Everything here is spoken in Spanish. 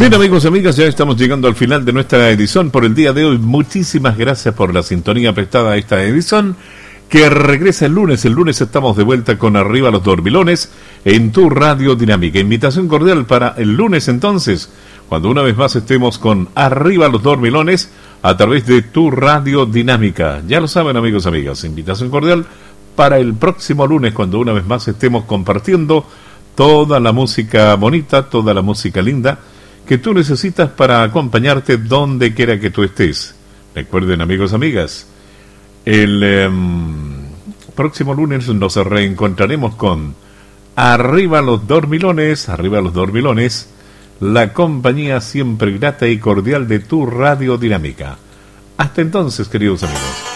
Bien, amigos y amigas, ya estamos llegando al final de nuestra edición por el día de hoy. Muchísimas gracias por la sintonía prestada a esta edición, que regresa el lunes. El lunes estamos de vuelta con Arriba los Dormilones en tu Radio Dinámica. Invitación cordial para el lunes entonces, cuando una vez más estemos con Arriba los Dormilones a través de tu Radio Dinámica. Ya lo saben, amigos y amigas, invitación cordial para el próximo lunes, cuando una vez más estemos compartiendo toda la música bonita, toda la música linda que tú necesitas para acompañarte donde quiera que tú estés. Recuerden, amigos y amigas, el próximo lunes nos reencontraremos con Arriba los Dormilones, la compañía siempre grata y cordial de tu Radio Dinámica. Hasta entonces, queridos amigos.